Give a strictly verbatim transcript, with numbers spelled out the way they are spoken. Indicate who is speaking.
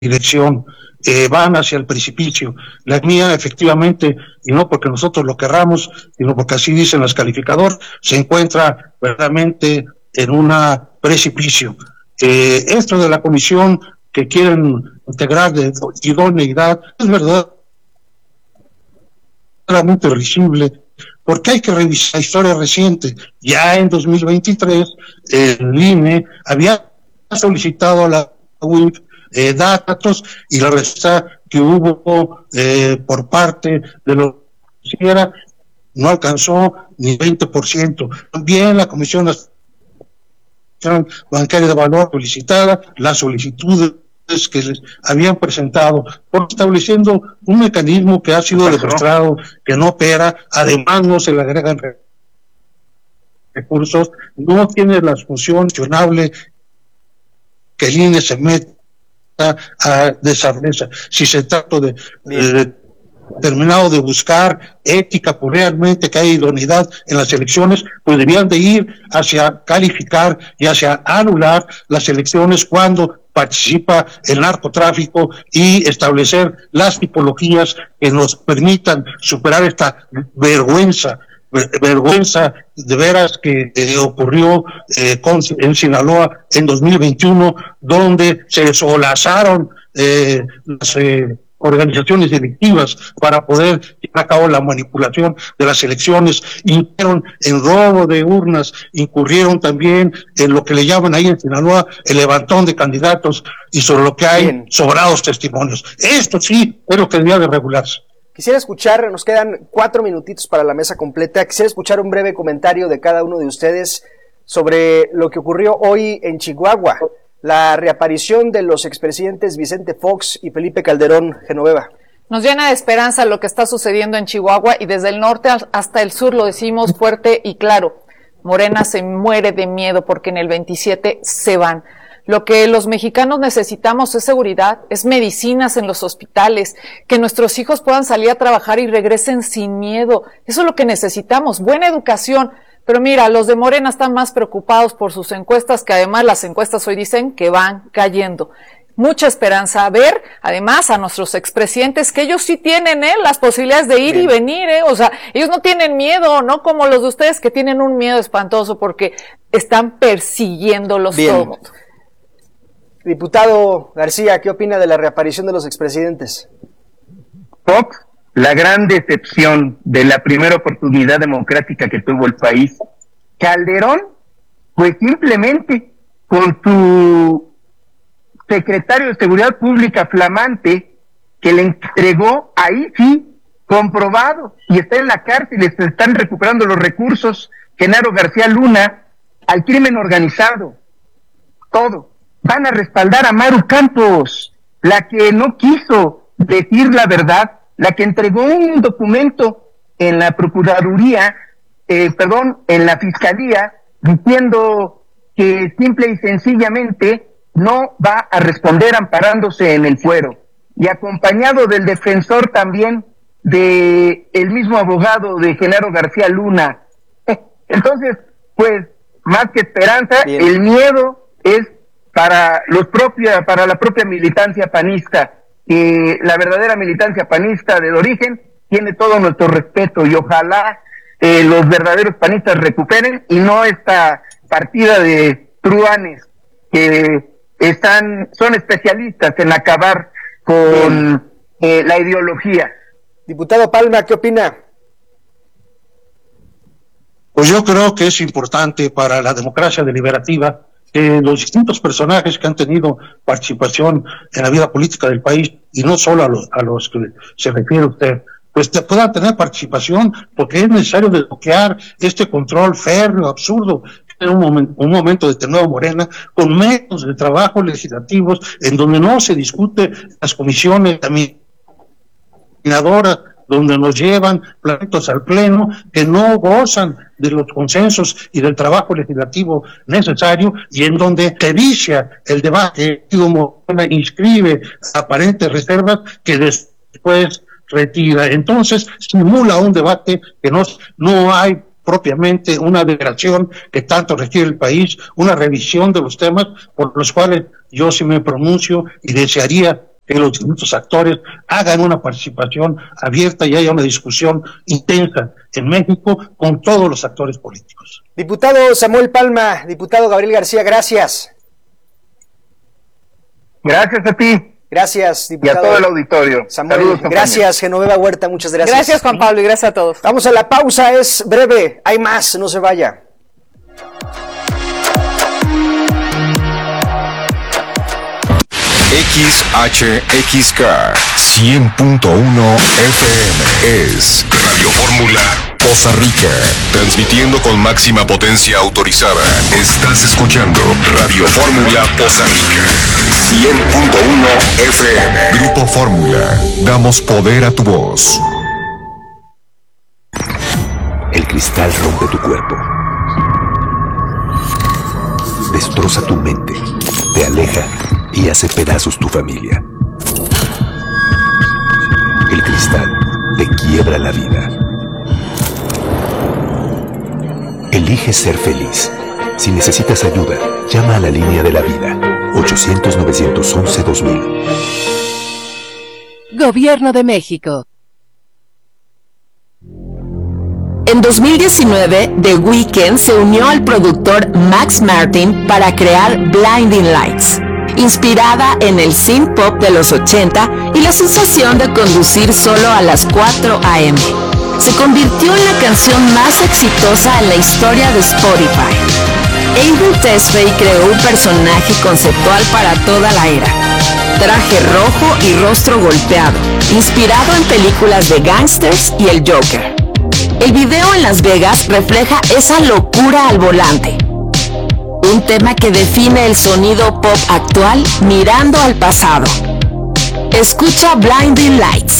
Speaker 1: dirección, eh, van hacia el precipicio. La mía, efectivamente, y no porque nosotros lo querramos, sino porque así dicen las calificadoras, se encuentra verdaderamente en un precipicio. Eh, esto de la comisión que quieren integrar de idoneidad es verdaderamente risible, porque hay que revisar la historia reciente. Ya en dos mil veintitrés, el I N E había solicitado a la U I F eh, datos, y la respuesta que hubo eh, por parte de los que no alcanzó ni veinte por ciento. También la Comisión Nacional Bancaria de Valor solicitada las solicitudes que les habían presentado, por estableciendo un mecanismo que ha sido demostrado que no opera, además no se le agregan recursos, no tiene la función funcionable que el I N E se meta a desarrollar. Si se trata de eh, terminado de buscar ética, pues realmente que hay idoneidad en las elecciones, pues debían de ir hacia calificar y hacia anular las elecciones cuando participa el narcotráfico y establecer las tipologías que nos permitan superar esta vergüenza, vergüenza de veras que eh, ocurrió eh, con, en Sinaloa en dos mil veintiuno, donde se solazaron eh, las eh, organizaciones delictivas para poder llevar a cabo la manipulación de las elecciones, incurrieron en robo de urnas, incurrieron también en lo que le llaman ahí en Sinaloa el levantón de candidatos, y sobre lo que hay Bien. sobrados testimonios. Esto sí es lo que debía de regularse.
Speaker 2: Quisiera escuchar, nos quedan cuatro minutitos para la mesa completa, quisiera escuchar un breve comentario de cada uno de ustedes sobre lo que ocurrió hoy en Chihuahua, la reaparición de los expresidentes Vicente Fox y Felipe Calderón Genoveva.
Speaker 3: Nos llena de esperanza lo que está sucediendo en Chihuahua, y desde el norte hasta el sur lo decimos fuerte y claro: Morena se muere de miedo porque en el veintisiete se van. Lo que los mexicanos necesitamos es seguridad, es medicinas en los hospitales, que nuestros hijos puedan salir a trabajar y regresen sin miedo. Eso es lo que necesitamos, buena educación. Pero mira, los de Morena están más preocupados por sus encuestas, que además las encuestas hoy dicen que van cayendo. Mucha esperanza a ver, además, a nuestros expresidentes, que ellos sí tienen eh, las posibilidades de ir Bien. y venir, eh, o sea, ellos no tienen miedo, no como los de ustedes que tienen un miedo espantoso porque están persiguiéndolos
Speaker 2: Bien.
Speaker 3: todo el mundo.
Speaker 2: Diputado García, ¿qué opina de la reaparición de los expresidentes?
Speaker 4: Fox, la gran decepción de la primera oportunidad democrática que tuvo el país. Calderón, pues simplemente con su secretario de Seguridad Pública flamante, que le entregó, ahí sí, comprobado, y está en la cárcel, y se están recuperando los recursos, Genaro García Luna, al crimen organizado, todo. Van a respaldar a Maru Campos, la que no quiso decir la verdad, la que entregó un documento en la Procuraduría, eh, perdón, en la Fiscalía, diciendo que simple y sencillamente no va a responder amparándose en el fuero, y acompañado del defensor también de el mismo abogado de Genaro García Luna. Entonces, pues, más que esperanza, Bien. el miedo es para los propia, para la propia militancia panista, que la verdadera militancia panista del origen tiene todo nuestro respeto, y ojalá eh, los verdaderos panistas recuperen, y no esta partida de truanes que están, son especialistas en acabar con eh, la ideología.
Speaker 2: Diputado Palma, ¿qué opina?
Speaker 1: Pues yo creo que es importante para la democracia deliberativa que los distintos personajes que han tenido participación en la vida política del país, y no solo a los, a los que se refiere usted, pues te puedan tener participación, porque es necesario desbloquear este control férreo, absurdo, en un momento, un momento de nuevo Morena, con métodos de trabajo legislativos en donde no se discute las comisiones examinadoras, donde nos llevan planetos al pleno que no gozan de los consensos y del trabajo legislativo necesario, y en donde se vicia el debate, como inscribe aparentes reservas que después retira. Entonces simula un debate que no, no hay propiamente una declaración que tanto requiere el país, una revisión de los temas por los cuales yo sí me pronuncio y desearía que los distintos actores hagan una participación abierta y haya una discusión intensa en México con todos los actores políticos.
Speaker 2: Diputado Samuel Palma, diputado Gabriel García, gracias.
Speaker 4: Gracias a ti.
Speaker 2: Gracias, diputado.
Speaker 4: Y a todo el auditorio.
Speaker 2: Samuel,
Speaker 4: Saludos,
Speaker 2: gracias, Genoveva Huerta, muchas gracias.
Speaker 3: Gracias, Juan Pablo, y gracias a todos.
Speaker 2: Vamos a la pausa, es breve, hay más, no se vaya.
Speaker 5: X H X K cien punto uno F M es Radio Fórmula Poza Rica, transmitiendo con máxima potencia autorizada. Estás escuchando Radio Fórmula Poza Rica cien punto uno F M. Grupo Fórmula, damos poder a tu voz.
Speaker 6: El cristal rompe tu cuerpo, destroza tu mente, te aleja y hace pedazos tu familia. El cristal te quiebra la vida. Elige ser feliz. Si necesitas ayuda, llama a la línea de la vida, ochocientos, novecientos once, dos mil.
Speaker 7: Gobierno de México.
Speaker 8: En dos mil diecinueve, The Weeknd se unió al productor Max Martin para crear Blinding Lights, inspirada en el synth pop de los ochenta y la sensación de conducir solo a las cuatro a eme. Se convirtió en la canción más exitosa en la historia de Spotify. Abel Tesfaye creó un personaje conceptual para toda la era. Traje rojo y rostro golpeado, inspirado en películas de gangsters y el Joker. El video en Las Vegas refleja esa locura al volante. Un tema que define el sonido pop actual mirando al pasado. Escucha Blinding Lights.